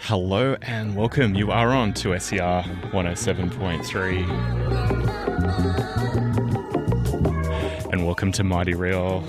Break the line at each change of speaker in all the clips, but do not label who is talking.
Hello and welcome. You are on 2SER 107.3. And welcome to Mighty Real.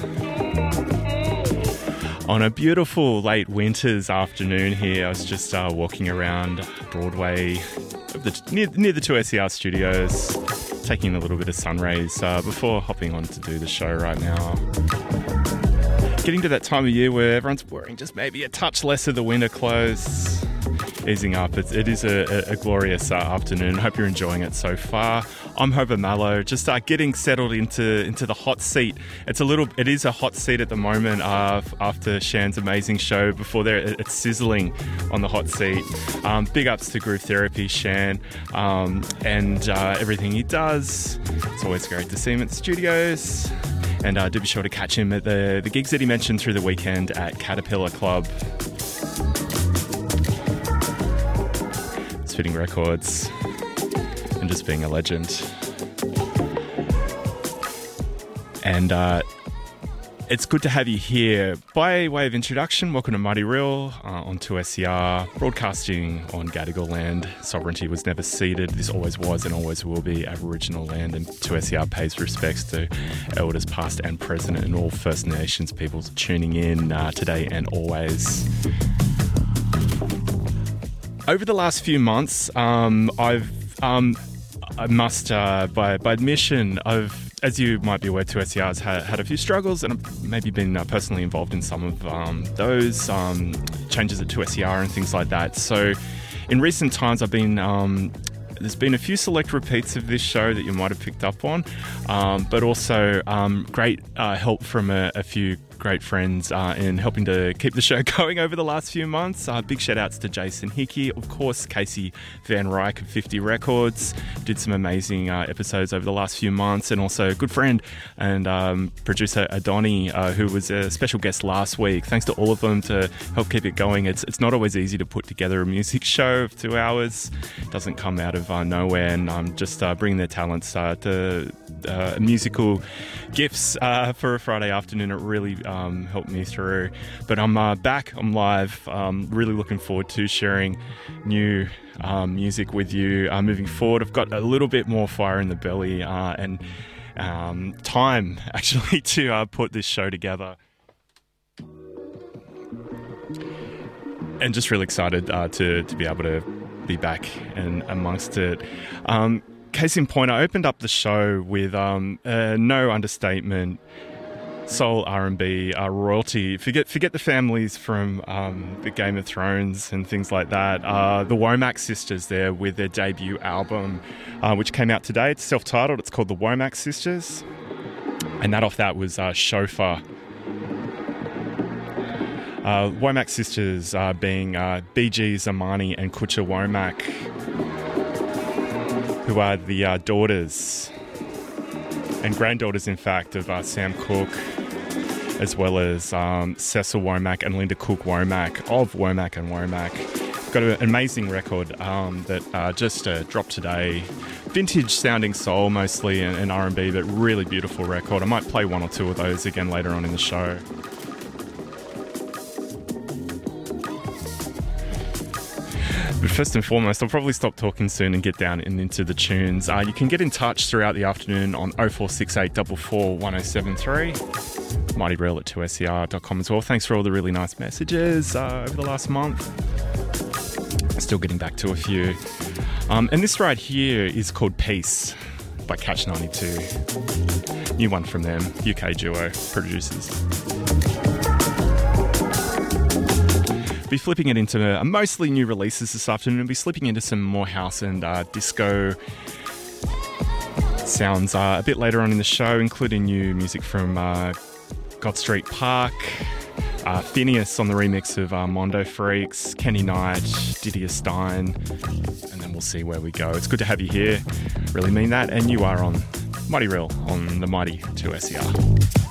On a beautiful late winter's afternoon here, I was just walking around Broadway near the 2SER studios, taking a little bit of sun rays before hopping on to do the show right now. Getting to that time of year where everyone's wearing just maybe a touch less of the winter clothes. Easing up. It is a glorious afternoon. Hope you're enjoying it so far. I'm Hover Mallow, just getting settled into the hot seat. It is a hot seat at the moment after Shan's amazing show. Before there, it's sizzling on the hot seat. Big ups to Groove Therapy, Shan, and everything he does. It's always great to see him at the studios. And do be sure to catch him at the gigs that he mentioned through the weekend at Caterpillar Club. Spitting records and just being a legend. And it's good to have you here. By way of introduction, welcome to Mighty Real on 2SER, broadcasting on Gadigal land. Sovereignty was never ceded. This always was and always will be Aboriginal land, and 2SER pays respects to elders past and present and all First Nations peoples tuning in today and always. Over the last few months, I must, by admission, as you might be aware, 2SER has had a few struggles, and I've maybe been personally involved in some of those changes at 2SER and things like that. So, in recent times, there's been a few select repeats of this show that you might have picked up on, but also great help from a few great friends in helping to keep the show going over the last few months. Big shout outs to Jason Hickey, of course, Casey Van Ryk of 50 Records, did some amazing episodes over the last few months, and also a good friend and producer Adoni, who was a special guest last week. Thanks to all of them to help keep it going. It's not always easy to put together a music show of 2 hours. It doesn't come out of nowhere, and just bringing their talents to musical gifts for a Friday afternoon. It really helped me through. But I'm back, I'm live, really looking forward to sharing new music with you moving forward. I've got a little bit more fire in the belly and time actually to put this show together. And just really excited to be able to be back and amongst it. Case in point, I opened up the show with no understatement, soul R&B royalty. Forget the families from the Game of Thrones and things like that. The Womack Sisters there with their debut album, which came out today. It's self-titled. It's called The Womack Sisters. And off that was Chauffeur. Womack Sisters being BG Zamani and Kutcha Womack, who are the daughters and granddaughters, in fact, of Sam Cooke, as well as Cecil Womack and Linda Cook Womack of Womack and Womack. Got an amazing record that just dropped today. Vintage sounding soul mostly and R&B, but really beautiful record. I might play one or two of those again later on in the show. But first and foremost, I'll probably stop talking soon and get down and into the tunes. You can get in touch throughout the afternoon on 0468 44 1073. MightyReal at 2SER.com as well. Thanks for all the really nice messages over the last month. Still getting back to a few. And this right here is called Peace by Catch 92. New one from them, UK duo producers. Be flipping it into mostly new releases this afternoon. We'll be slipping into some more house and disco sounds a bit later on in the show, including new music from God Street Park, Phineas on the remix of Mondo Freaks, Kenny Knight, Didier Stein, and then we'll see where we go. It's good to have you here, really mean that, and you are on Mighty Real on the Mighty 2SER.